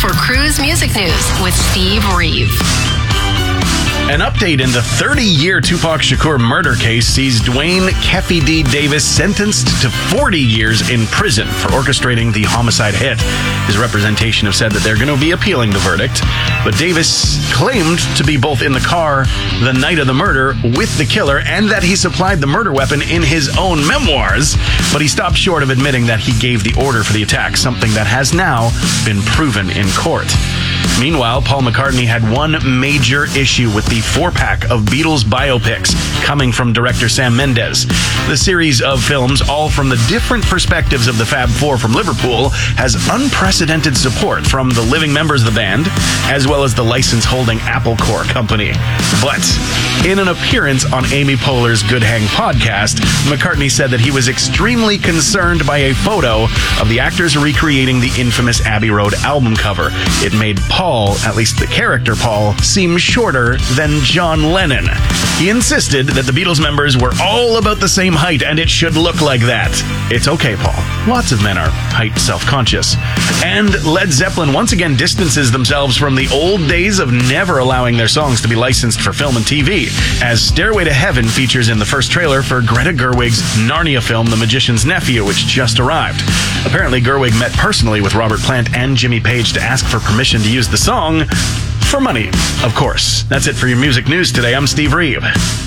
for Cruise Music News with Steve Reeve. An update in the 30-year Tupac Shakur murder case sees Dwayne Keffe D. Davis sentenced to 40 years in prison for orchestrating the homicide hit. His representation have said that they're going to be appealing the verdict, but Davis claimed to be both in the car the night of the murder with the killer and that he supplied the murder weapon in his own memoirs, but he stopped short of admitting that he gave the order for the attack, something that has now been proven in court. Meanwhile, Paul McCartney had one major issue with the 4-pack of Beatles biopics coming from director Sam Mendes. The series of films, all from the different perspectives of the Fab Four from Liverpool, has unprecedented support from the living members of the band, as well as the license-holding Apple Corps company. But in an appearance on Amy Poehler's Good Hang podcast, McCartney said that he was extremely concerned by a photo of the actors recreating the infamous Abbey Road album cover. It made Paul, at least the character Paul, seem shorter than John Lennon. He insisted that the Beatles members were all about the same height and it should look like that. It's okay, Paul. Lots of men are height self-conscious. And Led Zeppelin once again distances themselves from the old days of never allowing their songs to be licensed for film and TV, as Stairway to Heaven features in the first trailer for Greta Gerwig's Narnia film The Magician's Nephew, which just arrived. Apparently, Gerwig met personally with Robert Plant and Jimmy Page to ask for permission to use the song for money, of course. That's it for your music news today. I'm Steve Reeve.